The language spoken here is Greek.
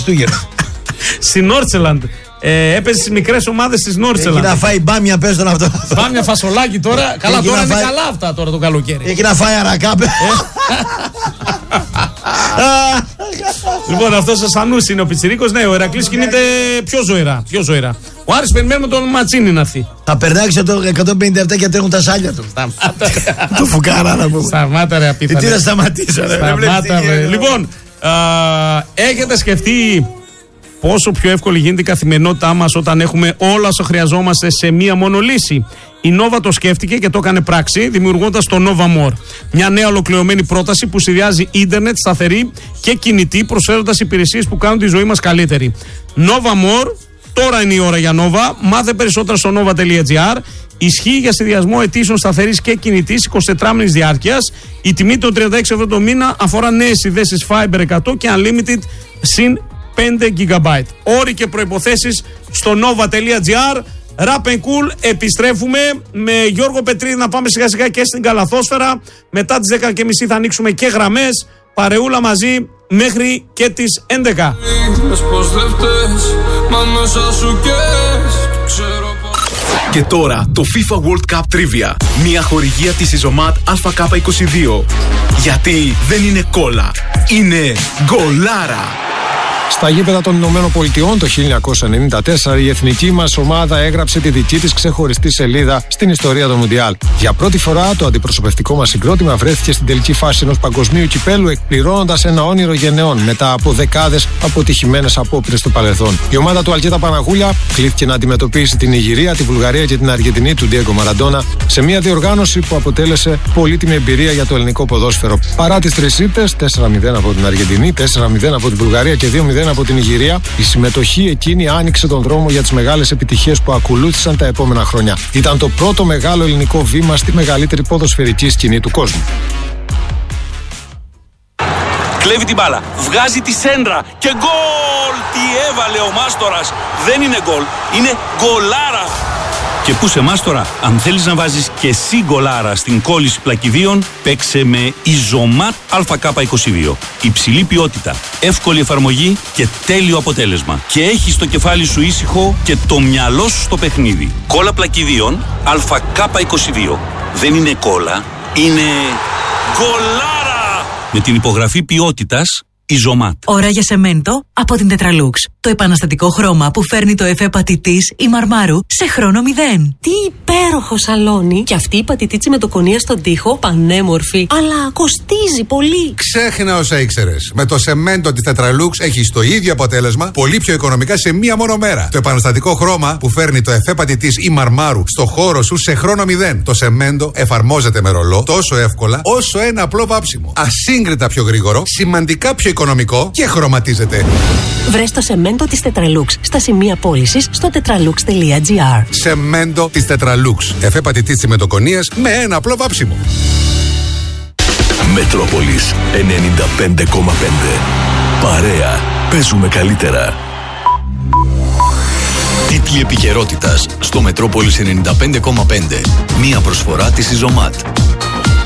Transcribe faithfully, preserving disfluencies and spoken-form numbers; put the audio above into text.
Χριστούγεννα. Στη Νόρτσελαντ. Ε, έπαιζε στις μικρές ομάδες της Νόρτσελαντ. Έχει να φάει μπάμια, πες τον αυτό. Μπάμια, φασολάκι τώρα. Καλά, Έχει τώρα είναι φάει... καλά αυτά τώρα το καλοκαίρι. Έχει να φάει αρακάπε. Λοιπόν, αυτός ο Σανούς είναι ο πιτσιρίκος. Ναι, ο Ηρακλής κινείται πιο ζωηρά. Πιο ζωηρά. Ο Άρης περιμένουμε τον Ματσίνη να έρθει. Θα περνάξει το εκατόν πενήντα επτά και τρέχουν τα σάλια του. Το φουκάρα να πούμε. Σταμάτα ρε απίθανε. Τι να σταματήσω ρε. Σταμάτα ρε. Λοιπόν, έχετε σκεφτεί πόσο πιο εύκολη γίνεται η καθημερινότητά μας όταν έχουμε όλα όσα χρειαζόμαστε σε μία μόνο λύση? Η Nova το σκέφτηκε και το έκανε πράξη, δημιουργώντας το Nova More. Μια νέα ολοκληρωμένη πρόταση που συνδυάζει ίντερνετ, σταθερή και κινητή, προσφέροντας υπηρεσίες που κάνουν τη ζωή μας καλύτερη. Nova More, τώρα είναι η ώρα για Nova. Μάθε περισσότερα στο nova τελεία gr. Ισχύει για συνδυασμό αιτήσεων σταθερής και κινητής εικοσιτετράμινης διάρκειας. Η τιμή των τριάντα έξι ευρώ το μήνα αφορά νέες συνδέσεις Fiber εκατό και Unlimited συν πέντε γιγαμπάιτ. Όροι και προϋποθέσεις στο nova τελεία gr. Rap and Cool, επιστρέφουμε με Γιώργο Πετρίδη να πάμε σιγά σιγά και στην Καλαθόσφαιρα. Μετά τις δέκα και μισή θα ανοίξουμε και γραμμές. Παρεούλα μαζί μέχρι και τις έντεκα. Και τώρα το FIFA World Cup Trivia. Μια χορηγία της Ιζωμάτ Α Κ είκοσι δύο. Γιατί δεν είναι κόλλα, είναι γκολάρα. Στα γήπεδα των Ηνωμένων Πολιτειών το χίλια εννιακόσια ενενήντα τέσσερα η εθνική μας ομάδα έγραψε τη δική της ξεχωριστή σελίδα στην ιστορία των Μουντιάλ. Για πρώτη φορά το αντιπροσωπευτικό μας συγκρότημα βρέθηκε στην τελική φάση ενός παγκοσμίου κυπέλου, εκπληρώνοντας ένα όνειρο γενεών μετά από δεκάδες αποτυχημένες απόπειρες στο παρελθόν. Η ομάδα του Αλκέτα Παναγούλια κλήθηκε να αντιμετωπίσει την Νιγηρία, τη Βουλγαρία και την Αργεντινή του Ντιέγκο Μαραντόνα σε μια διοργάνωση που αποτέλεσε πολύτιμη εμπειρία για το ελληνικό ποδόσφαιρο. Παρά τις τρεις ήττες, τέσσερα μηδέν από την Αργεντινή, τέσσερα μηδέν από την Βουλγαρία και δύο μηδέν από την Νιγηρία, η συμμετοχή εκείνη άνοιξε τον δρόμο για τις μεγάλες επιτυχίες που ακολούθησαν τα επόμενα χρόνια. Ήταν το πρώτο μεγάλο ελληνικό βήμα στη μεγαλύτερη ποδοσφαιρική σκηνή του κόσμου. Κλέβει την μπάλα, βγάζει τη σέντρα και γκολ! Τι έβαλε ο Μάστορας! Δεν είναι γκολ, είναι γκολάρα! Και πού σε Μάστορα, αν θέλεις να βάζεις και εσύ γκολάρα στην κόλληση πλακιδίων, παίξε με Ιζωμάτ Α Κ είκοσι δύο. Υψηλή ποιότητα, εύκολη εφαρμογή και τέλειο αποτέλεσμα. Και έχεις το κεφάλι σου ήσυχο και το μυαλό σου στο παιχνίδι. Κόλλα πλακιδίων Α Κ είκοσι δύο. Δεν είναι κόλλα, είναι γκολάρα! Με την υπογραφή ποιότητας Ιζωμάτ. Ώρα για σεμέντο από την Τετραλούξ. Το επαναστατικό χρώμα που φέρνει το εφέ πατητής ή μαρμάρου σε χρόνο μηδέν. Τι υπέροχο σαλόνι! Και αυτή η πατητίτσι με το κονία στον τοίχο, πανέμορφη, αλλά κοστίζει πολύ. Ξέχνα όσα ήξερες. Με το σεμέντο της Τετραλούξ έχεις το ίδιο αποτέλεσμα, πολύ πιο οικονομικά σε μία μόνο μέρα. Το επαναστατικό χρώμα που φέρνει το εφέ πατητής ή μαρμάρου στο χώρο σου σε χρόνο μηδέν. Το σεμέντο εφαρμόζεται με ρολό τόσο εύκολα όσο ένα απλό βάψιμο. Ασύγκριτα πιο γρήγορο, σημαντικά πιο οικονομικό και χρωματίζεται. Βρες το σεμέντο της Τετραλούξ στα σημεία πώλησης στο τετραλούξ τελεία gr. Σεμέντο της Τετραλούξ. Εφέ πατητής συμμετοκονίας με ένα απλό βάψιμο. Μετρόπολης ενενήντα πέντε κόμμα πέντε. Παρέα. Παίζουμε καλύτερα. Τίτλοι επικαιρότητας στο Μετρόπολης ενενήντα πέντε κόμμα πέντε. Μία προσφορά της Ιζωμάτ.